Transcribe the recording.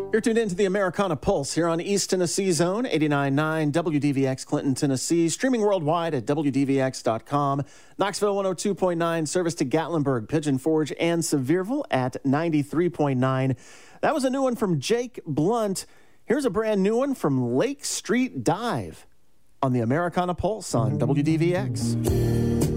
You're tuned into the Americana Pulse here on East Tennessee Zone, 89.9 WDVX Clinton, Tennessee, streaming worldwide at WDVX.com. Knoxville 102.9, service to Gatlinburg, Pigeon Forge, and Sevierville at 93.9. That was a new one from Jake Blunt. Here's a brand new one from Lake Street Dive on the Americana Pulse on WDVX.